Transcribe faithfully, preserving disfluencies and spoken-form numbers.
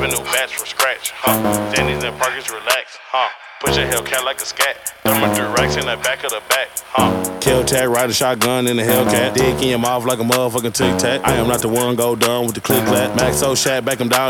a new batch from scratch, huh? Denny's and Perkins, relax, huh? Push a Hellcat like a scat. Thumbing through racks in the back of the back, huh? Kill tag, ride a shotgun in the Hellcat. Dick in your mouth like a motherfucking tic tac. I am not the one go done with the click clap. Max so shat, back him down.